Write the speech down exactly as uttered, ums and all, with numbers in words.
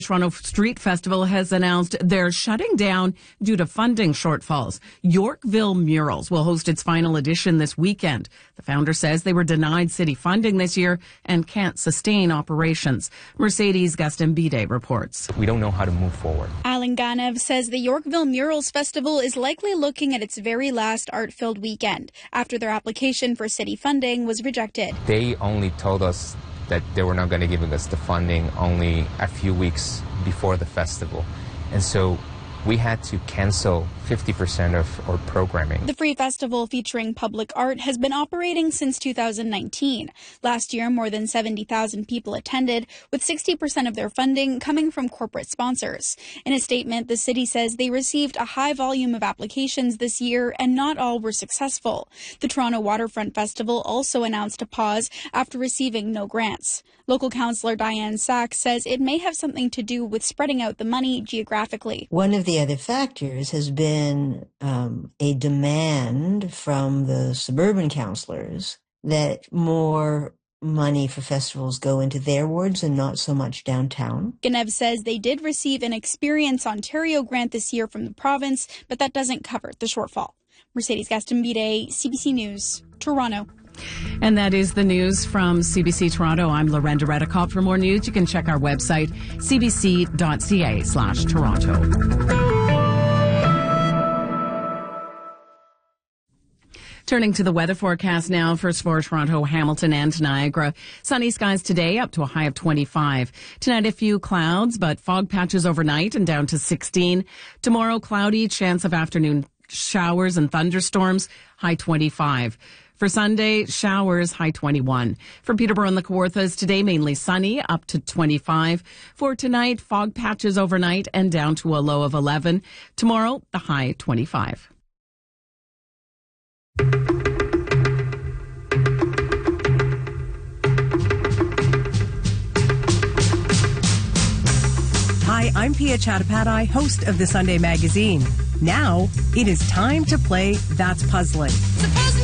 Toronto Street Festival has announced they're shutting down due to funding shortfalls. Yorkville Murals will host its final edition this weekend. The founder says they were denied city funding this year and can't sustain operations. Mercedes Gastambide reports. We don't know how to move forward. Alan Ganev says the Yorkville Murals Festival is likely looking at its very last art-filled weekend after their application for city funding was rejected. They only told us that they were not going to give us the funding only a few weeks before the festival. And so we had to cancel fifty percent of our programming. The free festival featuring public art has been operating since two thousand nineteen. Last year, more than seventy thousand people attended, with sixty percent of their funding coming from corporate sponsors. In a statement, the city says they received a high volume of applications this year and not all were successful. The Toronto Waterfront Festival also announced a pause after receiving no grants. Local councillor Diane Sachs says it may have something to do with spreading out the money geographically. One of the other factors has been um, a demand from the suburban councillors that more money for festivals go into their wards and not so much downtown. Ganev says they did receive an Experience Ontario grant this year from the province, but that doesn't cover the shortfall. Mercedes Gastambide, C B C News, Toronto. And that is the news from C B C Toronto. I'm Lorenda Redicott. For more news, you can check our website, c b c dot c a slash Toronto. Turning to the weather forecast now, first for Toronto, Hamilton and Niagara. Sunny skies today, up to a high of twenty-five. Tonight, a few clouds, but fog patches overnight and down to sixteen. Tomorrow, cloudy, chance of afternoon showers and thunderstorms, high twenty-five. For Sunday, showers, high twenty-one. For Peterborough and the Kawarthas, today mainly sunny, up to twenty-five. For tonight, fog patches overnight and down to a low of eleven. Tomorrow, the high twenty-five. Hi, I'm Pia Chattopadhyay, host of the Sunday Magazine. Now, it is time to play That's Puzzling.